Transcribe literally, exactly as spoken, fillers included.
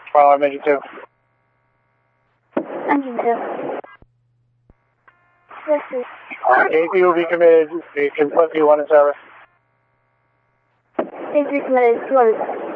Following Engine two. Engine two. This is... A P will be committed. You can put P one in service. A P committed. What is